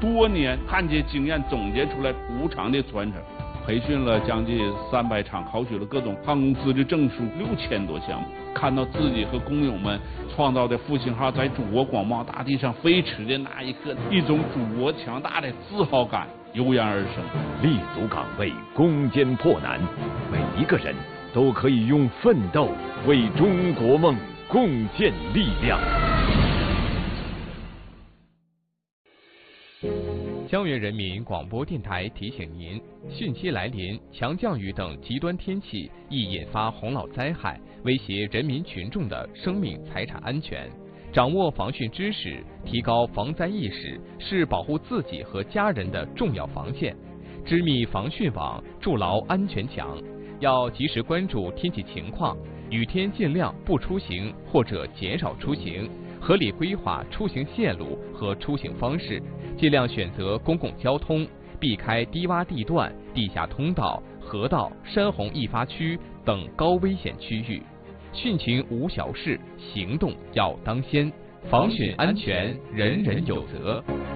多年焊接经验总结出来无偿的传承。培训了将近300场，考取了各种航空公司的证书6000多项目，看到自己和工友们创造的复兴号在祖国广袤大地上飞驰的那一刻，一种祖国强大的自豪感油然而生。 立足岗位，攻坚破难，每一个人都可以用奋斗为中国梦贡献力量。 江源人民广播电台提醒您：汛期来临，强降雨等极端天气易引发洪涝灾害，威胁人民群众的生命财产安全。掌握防汛知识，提高防灾意识，是保护自己和家人的重要防线。织密防汛网，筑牢安全墙。要及时关注天气情况，雨天尽量不出行或者减少出行，合理规划出行线路和出行方式，尽量选择公共交通，避开低洼地段、地下通道、河道、山洪易发区等高危险区域。汛情无小事，行动要当先，防汛安全人人有责。